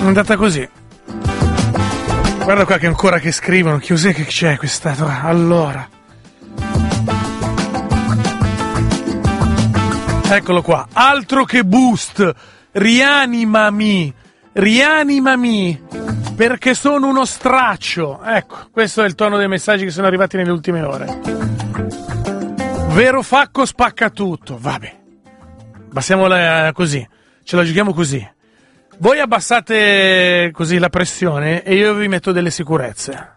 andata così. Guarda qua che ancora che scrivono, che cos'è che c'è questa... Allora... Eccolo qua, altro che boost, rianimami, perché sono uno straccio. Ecco, questo è il tono dei messaggi che sono arrivati nelle ultime ore. Vero Facco spacca tutto, vabbè, passiamola così, ce la giochiamo così. Voi abbassate così la pressione e io vi metto delle sicurezze.